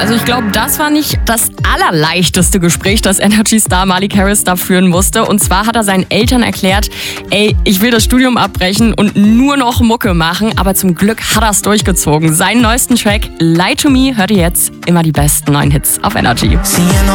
Also ich glaube, das war nicht das allerleichteste Gespräch, das Energy-Star Malik Harris da führen musste. Und zwar hat er seinen Eltern erklärt, ey, ich will das Studium abbrechen und nur noch Mucke machen. Aber zum Glück hat er es durchgezogen. Seinen neuesten Track, Lie to Me, hört ihr jetzt immer die besten neuen Hits auf Energy.